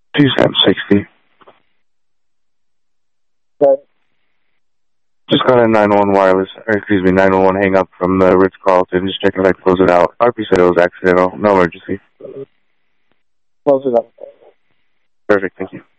2760. Okay. Just got a 911 wireless, or excuse me, 911 hang up from the Ritz-Carlton. Just checking if I can close it out. RP said it was accidental. No emergency. Close it up. Perfect, thank you.